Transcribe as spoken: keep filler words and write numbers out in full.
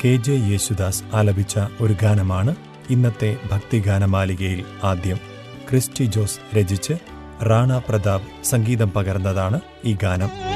K J Yesudas ആലപിച്ച ഒരു ഗാനമാണ് ഇന്നത്തെ ഭക്തിഗാനമാലികയിൽ ആദ്യം. ക്രിസ്റ്റി ജോസ് രചിച്ച് റാണ പ്രതാപ് സംഗീതം പകർന്നതാണ് ഈ ഗാനം.